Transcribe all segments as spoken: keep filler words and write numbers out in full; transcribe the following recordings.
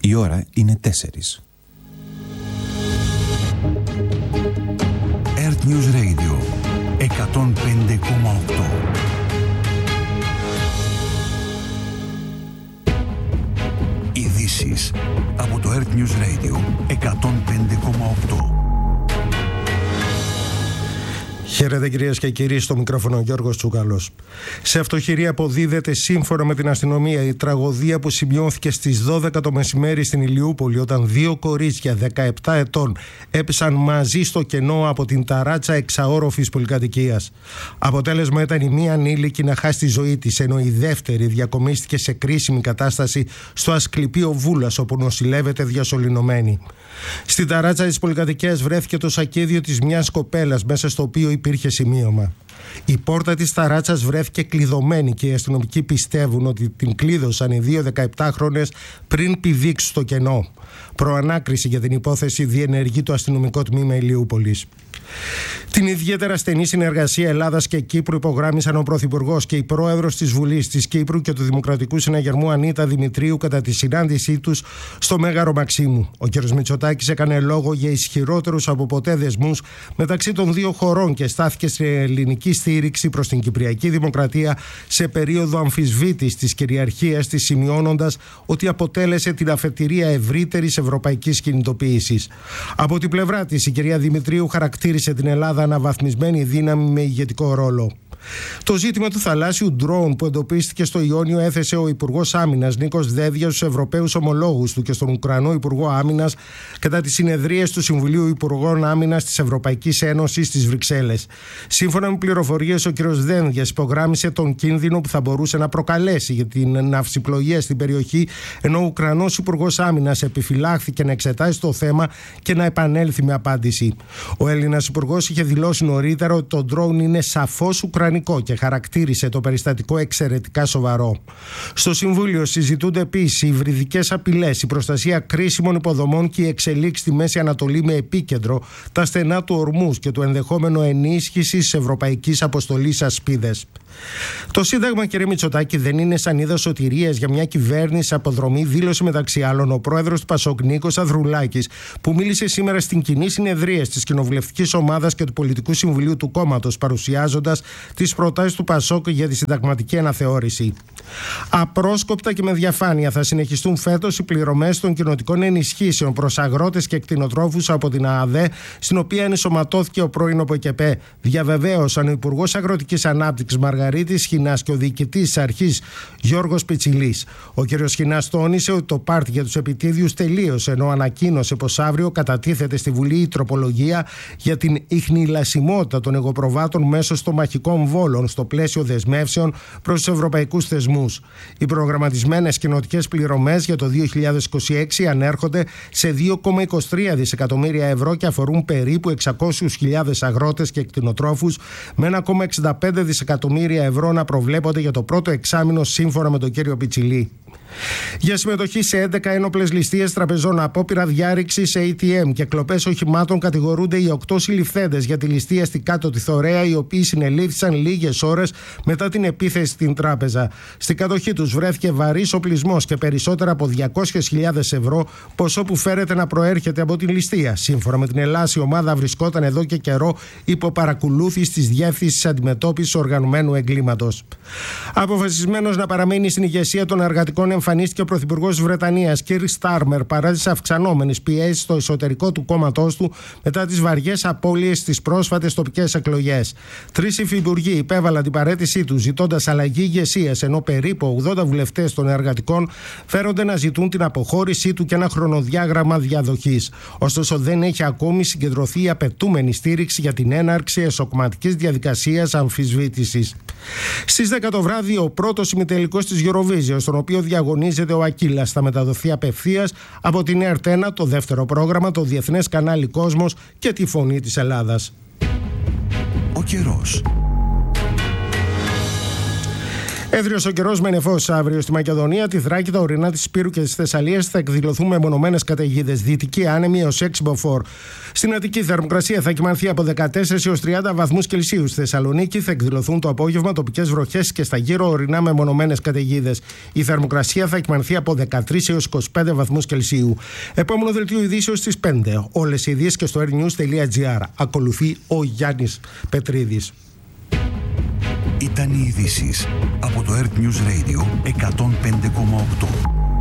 Η ώρα είναι τέσσερις. Earth News Radio εκατόν πέντε κόμμα οκτώ. Ειδήσεις από το Earth News Radio εκατόν πέντε κόμμα οκτώ. Χαίρετε κυρίες και κύριοι, στο μικρόφωνο ο Γιώργος Τσουκαλός. Σε αυτοχειρή αποδίδεται σύμφωνα με την αστυνομία η τραγωδία που σημειώθηκε στις δώδεκα το μεσημέρι στην Ηλιούπολη, όταν δύο κορίτσια δεκαεπτά ετών έπεσαν μαζί στο κενό από την ταράτσα εξαόροφης πολυκατοικίας. Αποτέλεσμα ήταν η μία ανήλικη να χάσει τη ζωή της, ενώ η δεύτερη διακομίστηκε σε κρίσιμη κατάσταση στο Ασκληπείο Βούλας, όπου νοσηλεύεται διασωληνωμένη. Στην ταράτσα της πολυκατοικίας βρέθηκε το σακίδιο της μιας κοπέλας, μέσα στο οποίο υπήρχε σημείωμα. Η πόρτα της ταράτσας βρέθηκε κλειδωμένη και οι αστυνομικοί πιστεύουν ότι την κλείδωσαν οι δύο δεκαεπτάχρονες πριν πηδήξουν στο κενό. Προανάκριση για την υπόθεση διενεργεί το αστυνομικό τμήμα Ηλιούπολης. Την ιδιαίτερα στενή συνεργασία Ελλάδας και Κύπρου υπογράμμισαν ο Πρωθυπουργός και η Πρόεδρος της Βουλής της Κύπρου και του Δημοκρατικού Συναγερμού Ανίτα Δημητρίου κατά τη συνάντησή τους στο Μέγαρο Μαξίμου. Ο κ. Μητσοτάκης έκανε λόγο για ισχυρότερους από ποτέ δεσμούς μεταξύ των δύο χωρών και στάθηκε σε ελληνική στήριξη προς την Κυπριακή Δημοκρατία σε περίοδο αμφισβήτησης της κυριαρχίας της, σημειώνοντας ότι αποτέλεσε την αφετηρία ευρύτερης ευρωπαϊκής κινητοποίησης. Από την πλευρά της, η κυρία Δημητρίου χαρακτήρισε την Ελλάδα αναβαθμισμένη δύναμη με ηγετικό ρόλο. Το ζήτημα του θαλάσσιου ντρόουν που εντοπίστηκε στο Ιόνιο έθεσε ο Υπουργός Άμυνας Νίκος Δέδια στους Ευρωπαίους ομολόγους του και στον Ουκρανό Υπουργό Άμυνας κατά τις συνεδρίες του Συμβουλίου Υπουργών Άμυνας της Ευρωπαϊκής Ένωσης στις Βρυξέλλες. Σύμφωνα με πληροφορίες, ο κ. Δένδιας υπογράμμισε τον κίνδυνο που θα μπορούσε να προκαλέσει για την ναυσιπλοεία στην περιοχή, ενώ ο Ουκρανός Υπουργός Άμυνας επιφυλάχθηκε να εξετάσει το θέμα και να επανέλθει με απάντηση. Ο Έλληνας Υπουργός είχε δηλώσει νωρίτερα ότι το ντρόουν είναι σαφώς ουκρανικό και χαρακτήρισε το περιστατικό εξαιρετικά σοβαρό. Στο Συμβούλιο συζητούνται επίσης οι υβριδικές απειλές, η προστασία κρίσιμων υποδομών και η εξελίξη στη Μέση Ανατολή με επίκεντρο τα στενά του Ορμούς και το ενδεχόμενο ενίσχυσης της Ευρωπαϊκής Αποστολής Ασπίδες. Το Σύνταγμα, κ. Μητσοτάκη, δεν είναι σανίδα σωτηρίας για μια κυβέρνηση αποδρομή, δήλωσε μεταξύ άλλων ο πρόεδρος του Πασόκ Νίκος Ανδρουλάκης, που μίλησε σήμερα στην κοινή συνεδρία της Κοινοβουλευτικής Ομάδας και του Πολιτικού Συμβουλίου του κόμματος, παρουσιάζοντας τις προτάσεις του Πασόκ για τη συνταγματική αναθεώρηση. Απρόσκοπτα και με διαφάνεια θα συνεχιστούν φέτος οι πληρωμές των κοινοτικών ενισχύσεων προς αγρότες και κτηνοτρόφους από την ΑΑΔΕ, στην οποία ενσωματώθηκε ο πρώην ΟΠΕΚΕΠΕ. Διαβεβαίωσαν ο Υπουργός Αγροτικής Ανάπτυξης Μαργαρίτης Σχοινάς και ο διοικητής της αρχής Γιώργος Πιτσιλής. Ο κ. Σχοινάς τόνισε ότι το πάρτι για τους επιτίδιους τελείωσε, ενώ ανακοίνωσε πως αύριο κατατίθεται στη Βουλή η τροπολογία για την ιχνηλασιμότητα των εγωπροβάτων μέσω στομαχικών βόλων στο πλαίσιο δεσμεύσεων προς τους ευρωπαϊκούς θεσμούς. Οι προγραμματισμένες κοινοτικές πληρωμές για το δύο χιλιάδες είκοσι έξι ανέρχονται σε δύο κόμμα είκοσι τρία δισεκατομμύρια ευρώ και αφορούν περίπου εξακόσιες χιλιάδες αγρότες και κτηνοτρόφους, με ένα κόμμα εξήντα πέντε δισεκατομμύρια ευρώ να προβλέπονται για το πρώτο εξάμηνο, σύμφωνα με τον κύριο Πιτσιλή. Για συμμετοχή σε έντεκα ένοπλες ληστείες τραπεζών, απόπειρα διάρρηξης σε έι τι εμ και κλοπές οχημάτων κατηγορούνται οι οκτώ συλληφθέντες για τη ληστεία στη Κάτω τη Θωρέα, οι οποίοι συνελήφθησαν λίγες ώρες μετά την επίθεση στην τράπεζα. Στην κατοχή τους βρέθηκε βαρύς οπλισμός και περισσότερα από διακόσιες χιλιάδες ευρώ, ποσό που φέρεται να προέρχεται από την ληστεία. Σύμφωνα με την Ελλάδα, η ομάδα βρισκόταν εδώ και καιρό υπό παρακολούθηση της Διεύθυνσης Αντιμετώπισης Οργανωμένου Εγκλήματος. Αποφασισμένος να παραμείνει στην ηγεσία των εργατικών, εμφανίστηκε ο Πρωθυπουργός της Βρετανίας, Κίρ Στάρμερ, παρά τις αυξανόμενες πιέσεις στο εσωτερικό του κόμματός του μετά τις βαριές απώλειες στις πρόσφατες τοπικές εκλογές. Τρεις υφυπουργοί υπέβαλαν την παραίτησή τους, ζητώντας αλλαγή ηγεσίας, ενώ περίπου ογδόντα βουλευτές των εργατικών φέρονται να ζητούν την αποχώρησή του και ένα χρονοδιάγραμμα διαδοχής. Ωστόσο, δεν έχει ακόμη συγκεντρωθεί η απαιτούμενη στήριξη για την έναρξη εσωκομματικής διαδικασίας αμφισβήτησης. Στις δέκα το βράδυ, ο πρώτος ημιτελικός της Eurovision, στον οποίο διαγωνίζεται ο Ακύλας, θα μεταδοθεί απευθείας από την ΕΡΤ ένα, το δεύτερο πρόγραμμα, το διεθνές κανάλι Κόσμος και τη Φωνή της Ελλάδας. Ο καιρός. Έθριος ο καιρός με νεφός αύριο στη Μακεδονία, τη Θράκη, τα ορεινά της Σπύρου και της Θεσσαλίας θα εκδηλωθούν μεμονωμένες καταιγίδες. Δυτική άνεμη έως έξι μποφόρ. Στην Αττική θερμοκρασία θα κυμανθεί από δεκατέσσερις έως τριάντα βαθμούς Κελσίου. Στη Θεσσαλονίκη θα εκδηλωθούν το απόγευμα τοπικές βροχές και στα γύρω ορεινά μεμονωμένες καταιγίδες. Η θερμοκρασία θα κυμανθεί από δεκατρείς έως είκοσι πέντε βαθμούς Κελσίου. Επόμενο δελτίο ειδήσεως στις πέντε. Όλες οι ειδήσεις και στο airnews.gr. Ακολουθεί ο Γιάννης Πετρίδης. Ήταν οι ειδήσεις από το Earth News Radio εκατόν πέντε κόμμα οκτώ.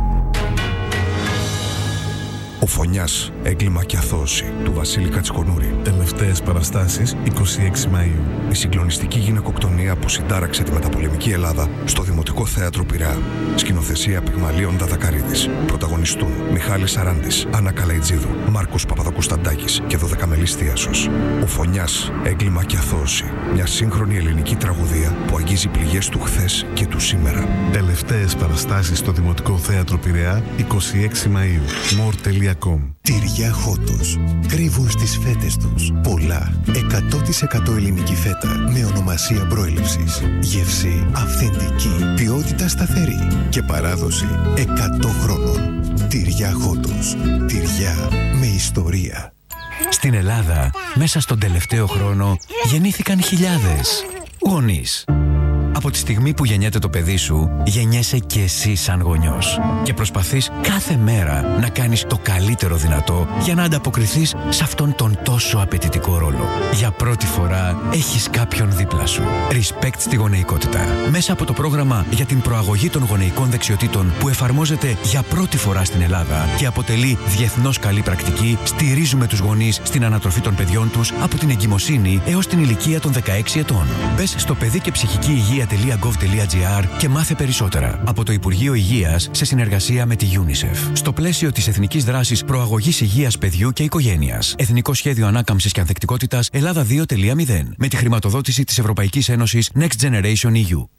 Ο Φωνιάς, έγκλημα και αθώωση του Βασίλη Κατσικονούρη. Τελευταίες παραστάσεις εικοστή έκτη Μαΐου. Η συγκλονιστική γυναικοκτονία που συντάραξε τη μεταπολεμική Ελλάδα στο Δημοτικό Θέατρο Πειραιά. Σκηνοθεσία Πυγμαλίων Δαδακαρίδης. Πρωταγωνιστούν Μιχάλης Σαράντης, Άννα Καλαϊτζίδου, Μάρκος Παπαδοκουσταντάκης και δωδεκαμελής Θίασος. Ο Φωνιάς, έγκλημα και αθώωση. Μια σύγχρονη ελληνική τραγωδία που αγγίζει πληγές του χθες και του σήμερα. Τελευταίες παραστάσεις στο Δημοτικό Θέατρο Πειραιά εικοστή έκτη Μαΐου. more τελεία com. Τυριά Χότος. Κρύβουν στις φέτες τους πολλά. εκατό τοις εκατό ελληνική φέτα με ονομασία προέλευσης. Γεύση αυθεντική. Ποιότητα σταθερή. Και παράδοση εκατό χρόνων. Τυριά Χότος. Τυριά με ιστορία. Στην Ελλάδα, μέσα στον τελευταίο χρόνο, γεννήθηκαν χιλιάδες γονείς. Από τη στιγμή που γεννιέται το παιδί σου, γεννιέσαι και εσύ σαν γονιός. Και προσπαθείς κάθε μέρα να κάνεις το καλύτερο δυνατό για να ανταποκριθείς σε αυτόν τον τόσο απαιτητικό ρόλο. Για πρώτη φορά έχεις κάποιον δίπλα σου. Respect στη γονεϊκότητα. Μέσα από το πρόγραμμα για την προαγωγή των γονεϊκών δεξιοτήτων που εφαρμόζεται για πρώτη φορά στην Ελλάδα και αποτελεί διεθνώς καλή πρακτική, στηρίζουμε τους γονείς στην ανατροφή των παιδιών τους από την εγκυμοσύνη έως την ηλικία των δεκαέξι ετών. Μπες στο παιδί και ψυχική υγεία τελεία gov τελεία gr και μάθε περισσότερα από το Υπουργείο Υγείας σε συνεργασία με τη UNICEF. Στο πλαίσιο της Εθνικής Δράσης Προαγωγής Υγείας Παιδιού και Οικογένειας. Εθνικό Σχέδιο Ανάκαμψης και Ανθεκτικότητας Ελλάδα δύο τελεία μηδέν. Με τη χρηματοδότηση της Ευρωπαϊκής Ένωσης Next Generation ι γιου.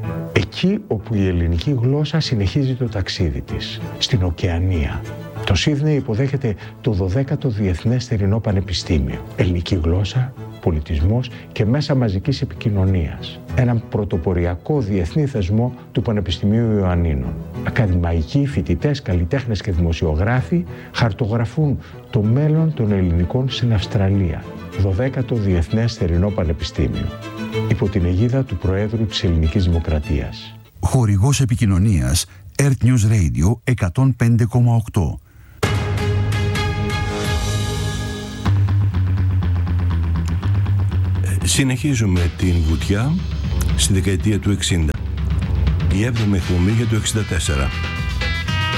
Εκεί όπου η ελληνική γλώσσα συνεχίζει το ταξίδι της, στην ωκεανία. Το Σίδνεϊ υποδέχεται το δωδέκατο Διεθνές Θερινό Πανεπιστήμιο. Ελληνική γλώσσα, πολιτισμός και μέσα μαζικής επικοινωνίας. Έναν πρωτοποριακό διεθνή θεσμό του Πανεπιστημίου Ιωαννίνων. Ακαδημαϊκοί, φοιτητές, καλλιτέχνες και δημοσιογράφοι χαρτογραφούν το μέλλον των ελληνικών στην Αυστραλία. δωδέκατο Διεθνές Θερινό Πανεπιστήμιο. Υπό την αιγίδα του Προέδρου της Ελληνικής Δημοκρατίας. Χορηγός επικοινωνίας Earth News Radio εκατόν πέντε κόμμα οκτώ. Συνεχίζουμε την βουτιά στη δεκαετία του εξήντα. Η έβδομη εκπομπή για το εξήντα τέσσερα.